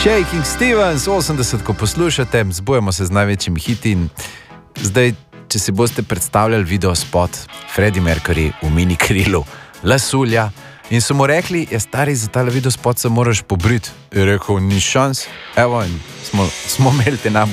Shaking Stevens, 80, ko poslušate, zbujamo se z največjimi hiti in zdaj, če si boste predstavljali video spot Freddie Mercury v mini krilu, lasulja in so mu rekli, je stari, za tale video spot se moraš pobriti. Je rekel, ni šans, evo in smo imeli te najbolj